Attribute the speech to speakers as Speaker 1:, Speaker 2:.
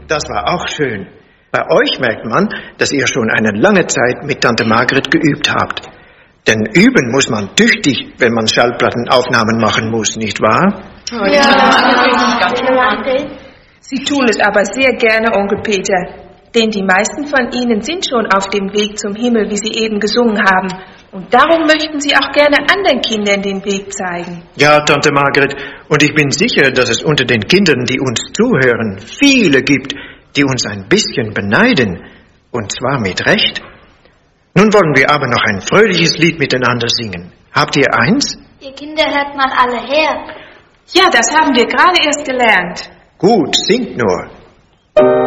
Speaker 1: Das war auch schön. Bei euch merkt man, dass ihr schon eine lange Zeit mit Tante Margret geübt habt. Denn üben muss man tüchtig, wenn man Schallplattenaufnahmen machen muss, nicht wahr?
Speaker 2: Ja.
Speaker 3: Sie tun es aber sehr gerne, Onkel Peter. Denn die meisten von Ihnen sind schon auf dem Weg zum Himmel, wie Sie eben gesungen haben. Und darum möchten Sie auch gerne anderen Kindern den Weg zeigen.
Speaker 1: Ja, Tante Margret, und ich bin sicher, dass es unter den Kindern, die uns zuhören, viele gibt, die uns ein bisschen beneiden. Und zwar mit Recht. Nun wollen wir aber noch ein fröhliches Lied miteinander singen. Habt ihr eins?
Speaker 2: Ihr Kinder, hört mal alle her.
Speaker 3: Ja, das haben wir gerade erst gelernt.
Speaker 1: Gut, singt nur.